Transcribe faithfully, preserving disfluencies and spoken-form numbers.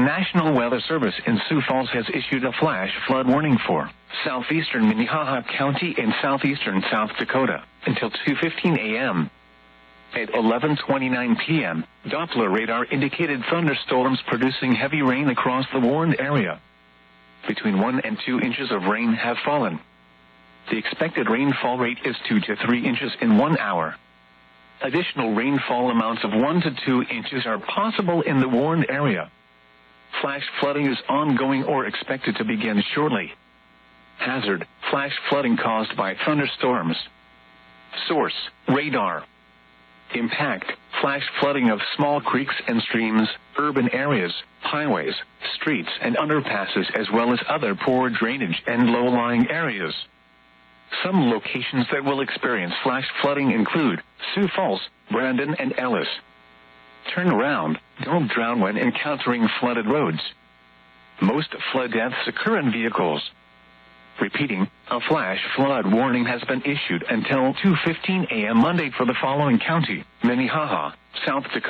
National Weather Service in Sioux Falls has issued a flash flood warning for southeastern Minnehaha County and southeastern South Dakota until two fifteen a.m. At eleven twenty-nine p.m., Doppler radar indicated thunderstorms producing heavy rain across the warned area. Between one and two inches of rain have fallen. The expected rainfall rate is two to three inches in one hour. Additional rainfall amounts of one to two inches are possible in the warned area. Flash flooding is ongoing or expected to begin shortly. Hazard: flash flooding caused by thunderstorms. Source: radar. Impact: flash flooding of small creeks and streams, urban areas, highways, streets, and underpasses, as well as other poor drainage and low-lying areas. Some locations that will experience flash flooding include Sioux Falls, Brandon, and Ellis. Turn around. Don't drown when encountering flooded roads. Most flood deaths occur in vehicles. Repeating, a flash flood warning has been issued until two fifteen a.m. Monday for the following county: Minnehaha, South Dakota.